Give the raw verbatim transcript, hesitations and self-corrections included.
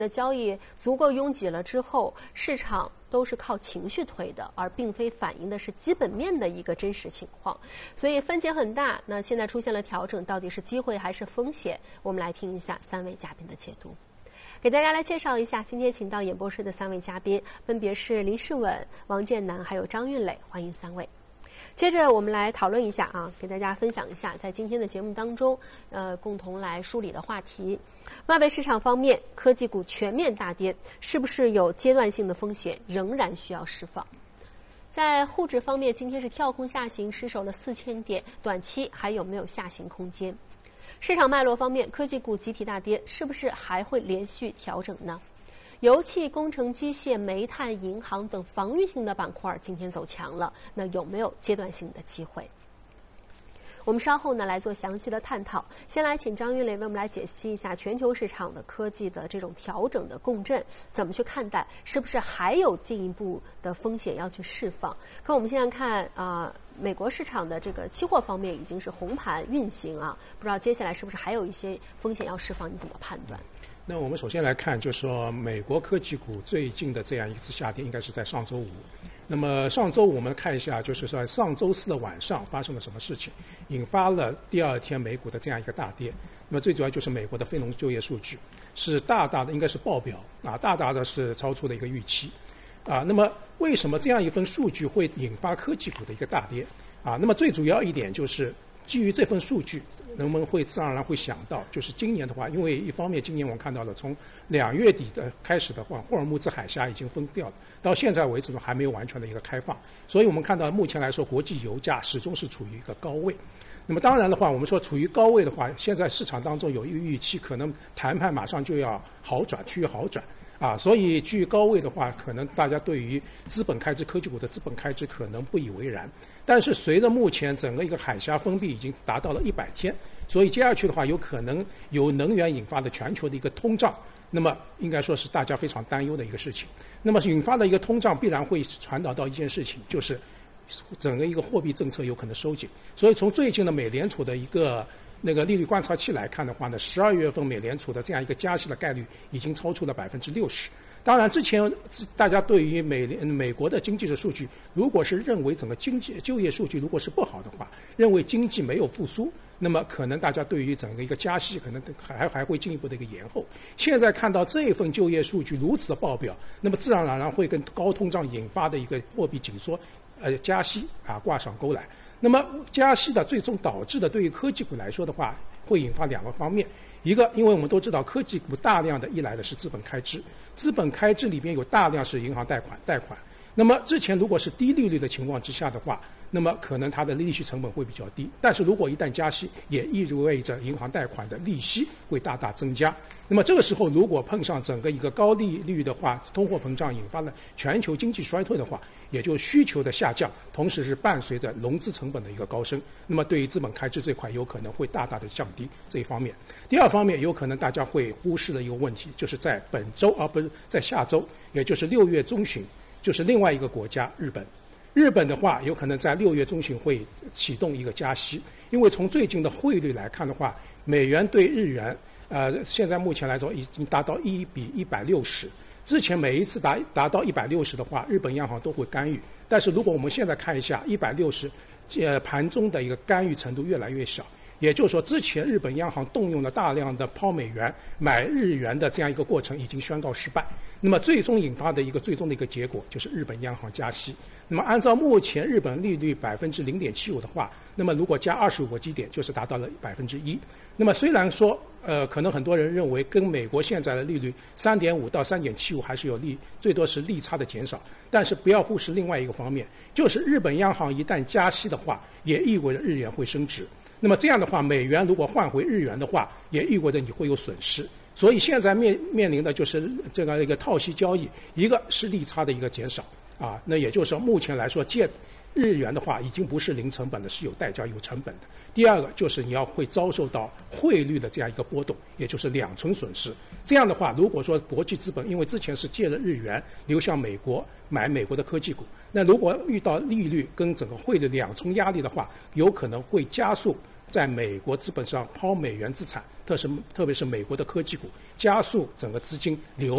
的交易足够拥挤了之后，市场都是靠情绪推的，而并非反映的是基本面的一个真实情况，所以分歧很大。那现在出现了调整，到底是机会还是风险？我们来听一下三位嘉宾的解读。给大家来介绍一下，今天请到演播室的三位嘉宾，分别是林世稳、王建南还有张运磊，欢迎三位。接着我们来讨论一下啊，给大家分享一下在今天的节目当中，呃，共同来梳理的话题。外围市场方面，科技股全面大跌，是不是有阶段性的风险，仍然需要释放？在沪指方面，今天是跳空下行，失守了四千点，短期还有没有下行空间？市场脉络方面，科技股集体大跌，是不是还会连续调整呢？油气、工程机械、煤炭、银行等防御性的板块今天走强了，那有没有阶段性的机会？我们稍后呢来做详细的探讨。先来请张运磊为我们来解析一下全球市场的科技的这种调整的共振，怎么去看待？是不是还有进一步的风险要去释放？可我们现在看啊、呃，美国市场的这个期货方面已经是红盘运行啊，不知道接下来是不是还有一些风险要释放？你怎么判断？ 那我们首先来看，就是说美国科技股最近的这样一次下跌，应该是在上周五。那么上周我们看一下，就是说上周四的晚上发生了什么事情，引发了第二天美股的这样一个大跌。那么最主要就是美国的非农就业数据是大大的，应该是爆表啊，大大的是超出了一个预期啊。那么为什么这样一份数据会引发科技股的一个大跌啊？那么最主要一点就是。基于这份数据，人们会自然而然会想到，就是今年的话，因为一方面今年我们看到了，从两月底的开始的话，霍尔木兹海峡已经封掉了，到现在为止呢还没有完全的一个开放，所以我们看到目前来说，国际油价始终是处于一个高位。那么当然的话，我们说处于高位的话，现在市场当中有一个预期，可能谈判马上就要好转，趋于好转。啊，所以居于高位的话，可能大家对于资本开支、科技股的资本开支可能不以为然。但是随着目前整个一个海峡封闭已经达到了一百天，所以接下去的话，有可能由能源引发的全球的一个通胀，那么应该说是大家非常担忧的一个事情。那么引发的一个通胀必然会传导到一件事情，就是整个一个货币政策有可能收紧。所以从最近的美联储的一个那个利率观察器来看的话呢，十二月份美联储的这样一个加息的概率已经超出了百分之六十。当然，之前大家对于美美国的经济的数据，如果是认为整个经济就业数据如果是不好的话，认为经济没有复苏，那么可能大家对于整个一个加息可能还还会进一步的一个延后。现在看到这份就业数据如此的爆表，那么自然而然会跟高通胀引发的一个货币紧缩，呃加息啊挂上钩来。那么加息的最终导致的对于科技股来说的话，会引发两个方面。一个，因为我们都知道科技股大量的依赖的是资本开支，资本开支里边有大量是银行贷款贷款。那么之前如果是低利率的情况之下的话，那么可能它的利息成本会比较低。但是如果一旦加息，也意味着银行贷款的利息会大大增加。那么这个时候如果碰上整个一个高利率的话，通货膨胀引发了全球经济衰退的话，也就需求的下降，同时是伴随着融资成本的一个高升，那么对于资本开支这块有可能会大大的降低这一方面。第二方面，有可能大家会忽视的一个问题，就是在本周而不是在下周，也就是六月中旬，就是另外一个国家日本。日本的话，有可能在六月中旬会启动一个加息，因为从最近的汇率来看的话，美元对日元，呃，现在目前来说已经达到一比一百六十。之前每一次达达到一百六十的话，日本央行都会干预。但是如果我们现在看一下一百六十，呃，盘中的一个干预程度越来越小。也就是说，之前日本央行动用了大量的抛美元买日元的这样一个过程已经宣告失败。那么最终引发的一个最终的一个结果就是日本央行加息。那么按照目前日本利率百分之零点七五的话，那么如果加二十五个基点，就是达到了百分之一。那么虽然说，呃，可能很多人认为跟美国现在的利率三点五到三点七五还是有利，最多是利差的减少。但是不要忽视另外一个方面，就是日本央行一旦加息的话，也意味着日元会升值。那么这样的话，美元如果换回日元的话，也意味着你会有损失。所以现在面面临的就是这个一个套息交易，一个是利差的一个减少啊，那也就是说目前来说借日元的话已经不是零成本的，是有代价有成本的。第二个就是你要会遭受到汇率的这样一个波动，也就是两重损失。这样的话，如果说国际资本因为之前是借了日元流向美国买美国的科技股，那如果遇到利率跟整个汇率两重压力的话，有可能会加速在美国资本上抛美元资产特是特别是美国的科技股，加速整个资金流